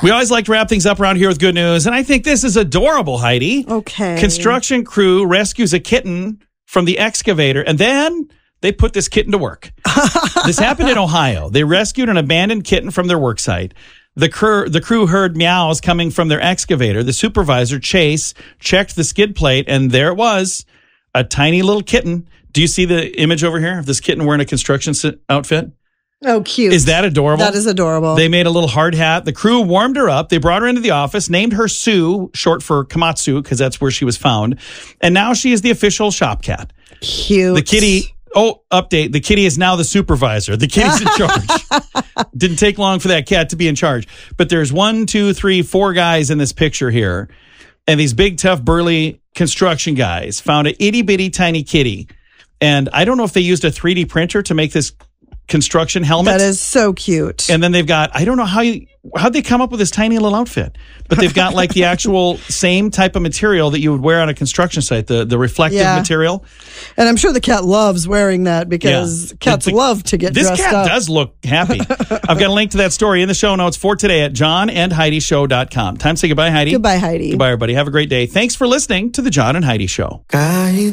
We always like to wrap things up around here with good news, and I think this is adorable, Heidi. Okay. Construction crew rescues a kitten from the excavator, and then they put this kitten to work. This happened in Ohio. They rescued an abandoned kitten from their work site. The crew heard meows coming from their excavator. The supervisor, Chase, checked the skid plate, and there it was, a tiny little kitten. Do you see the image over here of this kitten wearing a construction outfit? Oh, cute. Is that adorable? That is adorable. They made a little hard hat. The crew warmed her up. They brought her into the office, named her Sue, short for Komatsu, because that's where she was found. And now she is the official shop cat. Cute. The kitty... Oh, update. The kitty is now the supervisor. The kitty's in charge. Didn't take long for that cat to be in charge. But there's 1, 2, 3, 4 guys in this picture here. And these big, tough, burly construction guys found an itty-bitty tiny kitty. And I don't know if they used a 3D printer to make this construction helmet. That is so cute. And then they've got, I don't know how'd they come up with this tiny little outfit, but they've got like the actual same type of material that you would wear on a construction site, the reflective material. And I'm sure the cat loves wearing that because cats love to get dressed up. This cat does look happy. I've got a link to that story in the show notes for today at johnandheidishow.com. Time to say goodbye, Heidi. Goodbye, Heidi. Goodbye, everybody. Have a great day. Thanks for listening to the John and Heidi Show.